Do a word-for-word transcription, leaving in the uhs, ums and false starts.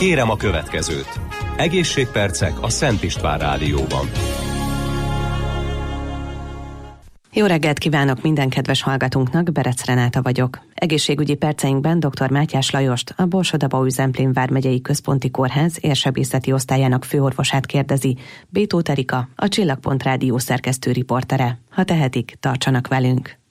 Kérem a következőt. Egészségpercek a Szent István Rádióban. Jó reggelt kívánok minden kedves hallgatónknak, Berec Renáta vagyok. Egészségügyi perceinkben dr. Mátyás Lajost, a Borsod-Abaúj-Zemplén vármegyei központi kórház érsebészeti osztályának főorvosát kérdezi B. Tóth Erika, a Csillagpont Rádió szerkesztő riportere. Ha tehetik, tartsanak velünk!